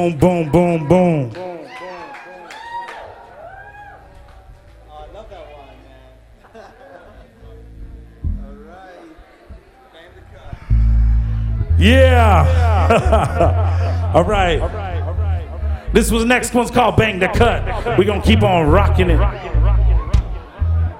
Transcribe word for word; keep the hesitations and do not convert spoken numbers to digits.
Boom, boom, boom, boom. Oh, I love that one, man. All right. Bang the cut. Yeah. All right. This was the next one's called Bang the Cut. We're going to keep on rocking it.